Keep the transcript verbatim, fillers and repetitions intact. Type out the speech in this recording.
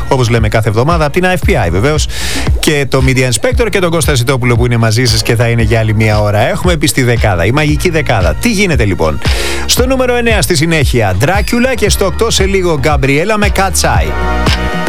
όπως λέμε κάθε εβδομάδα, από την Α Εφ Πι Άι βεβαίως, και το Media Inspector και τον Κώστα Ζητόπουλο που είναι μαζί σας και θα είναι για άλλη μία ώρα. Έχουμε πει στη δεκάδα, η μαγική δεκάδα. Τι γίνεται λοιπόν? Στο νούμερο εννέα στη συνέχεια, Dracula, και στο οκτώ σε λίγο Gabriella με Cat's Eye.